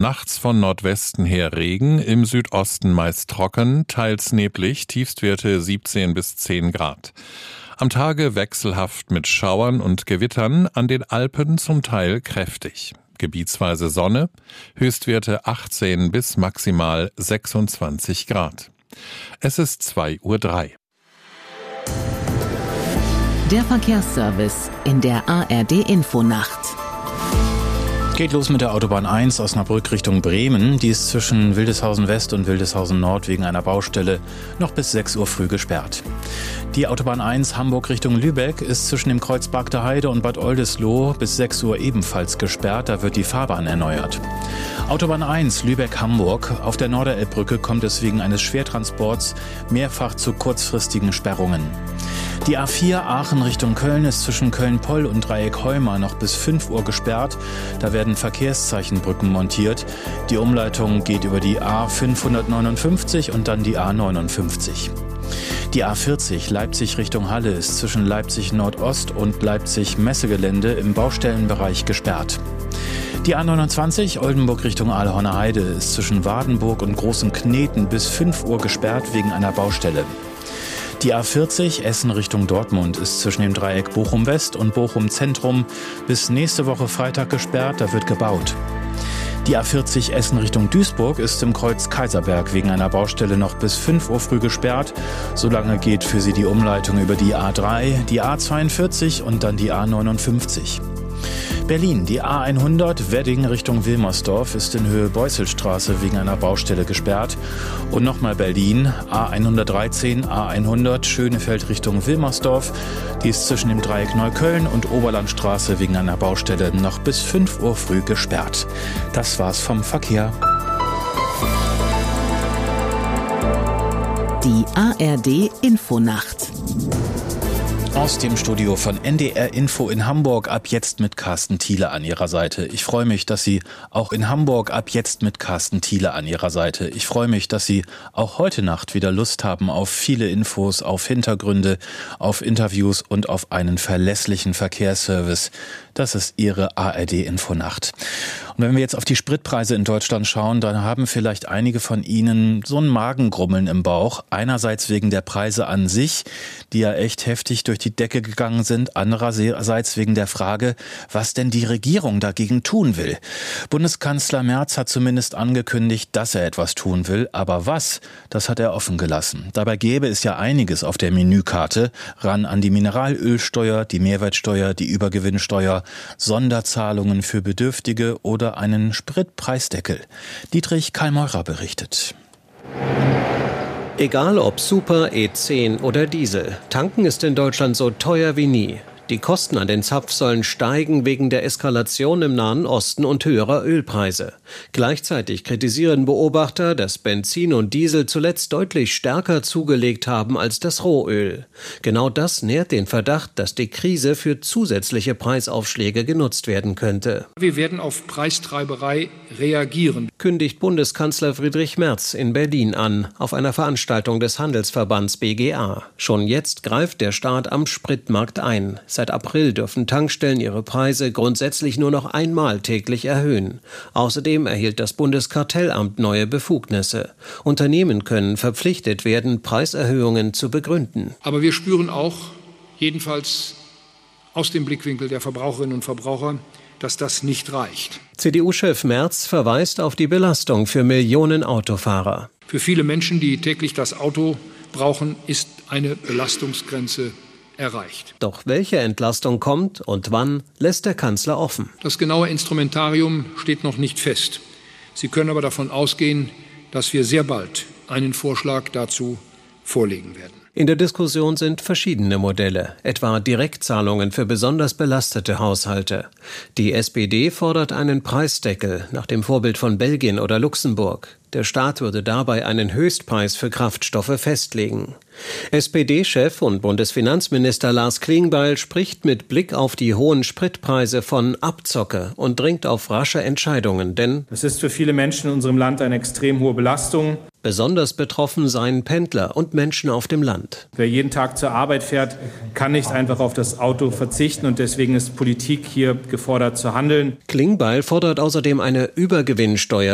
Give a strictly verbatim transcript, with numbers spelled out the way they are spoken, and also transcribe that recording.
Nachts von Nordwesten her Regen, im Südosten meist trocken, teils neblig, Tiefstwerte siebzehn bis zehn Grad. Am Tage wechselhaft mit Schauern und Gewittern, an den Alpen zum Teil kräftig. Gebietsweise Sonne, Höchstwerte achtzehn bis maximal sechsundzwanzig Grad. Es ist zwei Uhr drei. Der Verkehrsservice in der A R D-Infonacht. Geht los mit der Autobahn eins Osnabrück Richtung Bremen. Die ist zwischen Wildeshausen West und Wildeshausen Nord wegen einer Baustelle noch bis sechs Uhr früh gesperrt. Die Autobahn eins Hamburg Richtung Lübeck ist zwischen dem Kreuz Bagder Heide und Bad Oldesloe bis sechs Uhr ebenfalls gesperrt. Da wird die Fahrbahn erneuert. Autobahn eins Lübeck-Hamburg. Auf der Norderelbbrücke kommt es wegen eines Schwertransports mehrfach zu kurzfristigen Sperrungen. Die A vier Aachen Richtung Köln ist zwischen Köln-Poll und Dreieck Heuma noch bis fünf Uhr gesperrt. Da werden Verkehrszeichenbrücken montiert. Die Umleitung geht über die A fünfhundertneunundfünfzig und dann die A neunundfünfzig. Die A vierzig Leipzig Richtung Halle ist zwischen Leipzig Nordost und Leipzig Messegelände im Baustellenbereich gesperrt. Die A neunundzwanzig Oldenburg Richtung Aalhorner Heide ist zwischen Wadenburg und Großen Kneten bis fünf Uhr gesperrt wegen einer Baustelle. Die A vierzig Essen Richtung Dortmund ist zwischen dem Dreieck Bochum West und Bochum Zentrum bis nächste Woche Freitag gesperrt, da wird gebaut. Die A vierzig Essen Richtung Duisburg ist im Kreuz Kaiserberg wegen einer Baustelle noch bis fünf Uhr früh gesperrt. Solange geht für sie die Umleitung über die A drei, die A zweiundvierzig und dann die A neunundfünfzig. Berlin, die A hundert Wedding Richtung Wilmersdorf ist in Höhe Beusselstraße wegen einer Baustelle gesperrt. Und nochmal Berlin, A hundertdreizehn, A hundert Schönefeld Richtung Wilmersdorf. Die ist zwischen dem Dreieck Neukölln und Oberlandstraße wegen einer Baustelle noch bis fünf Uhr früh gesperrt. Das war's vom Verkehr. Die A R D-Infonacht. Aus dem Studio von N D R Info in Hamburg ab jetzt mit Carsten Thiele an Ihrer Seite. Ich freue mich, dass Sie auch in Hamburg ab jetzt mit Carsten Thiele an Ihrer Seite. Ich freue mich, dass Sie auch heute Nacht wieder Lust haben auf viele Infos, auf Hintergründe, auf Interviews und auf einen verlässlichen Verkehrsservice. Das ist Ihre A R D-Infonacht. Und wenn wir jetzt auf die Spritpreise in Deutschland schauen, dann haben vielleicht einige von Ihnen so ein Magengrummeln im Bauch. Einerseits wegen der Preise an sich, die ja echt heftig durch die Decke gegangen sind. Andererseits wegen der Frage, was denn die Regierung dagegen tun will. Bundeskanzler Merz hat zumindest angekündigt, dass er etwas tun will. Aber was, das hat er offen gelassen. Dabei gäbe es ja einiges auf der Menükarte. Ran an die Mineralölsteuer, die Mehrwertsteuer, die Übergewinnsteuer, Sonderzahlungen für Bedürftige oder einen Spritpreisdeckel. Dietrich Karl-Meurer berichtet. Egal ob Super, E zehn oder Diesel, tanken ist in Deutschland so teuer wie nie. Die Kosten an den Zapfsäulen steigen wegen der Eskalation im Nahen Osten und höherer Ölpreise. Gleichzeitig kritisieren Beobachter, dass Benzin und Diesel zuletzt deutlich stärker zugelegt haben als das Rohöl. Genau das nährt den Verdacht, dass die Krise für zusätzliche Preisaufschläge genutzt werden könnte. Wir werden auf Preistreiberei reagieren, kündigt Bundeskanzler Friedrich Merz in Berlin an, auf einer Veranstaltung des Handelsverbands B G A. Schon jetzt greift der Staat am Spritmarkt ein. Seit April dürfen Tankstellen ihre Preise grundsätzlich nur noch einmal täglich erhöhen. Außerdem erhielt das Bundeskartellamt neue Befugnisse. Unternehmen können verpflichtet werden, Preiserhöhungen zu begründen. Aber wir spüren auch, jedenfalls aus dem Blickwinkel der Verbraucherinnen und Verbraucher, dass das nicht reicht. C D U-Chef Merz verweist auf die Belastung für Millionen Autofahrer. Für viele Menschen, die täglich das Auto brauchen, ist eine Belastungsgrenze erreicht. Doch welche Entlastung kommt und wann, lässt der Kanzler offen. Das genaue Instrumentarium steht noch nicht fest. Sie können aber davon ausgehen, dass wir sehr bald einen Vorschlag dazu vorlegen werden. In der Diskussion sind verschiedene Modelle, etwa Direktzahlungen für besonders belastete Haushalte. Die S P D fordert einen Preisdeckel nach dem Vorbild von Belgien oder Luxemburg. Der Staat würde dabei einen Höchstpreis für Kraftstoffe festlegen. S P D-Chef und Bundesfinanzminister Lars Klingbeil spricht mit Blick auf die hohen Spritpreise von Abzocke und dringt auf rasche Entscheidungen, denn es ist für viele Menschen in unserem Land eine extrem hohe Belastung. Besonders betroffen seien Pendler und Menschen auf dem Land. Wer jeden Tag zur Arbeit fährt, kann nicht einfach auf das Auto verzichten und deswegen ist Politik hier gefordert zu handeln. Klingbeil fordert außerdem eine Übergewinnsteuer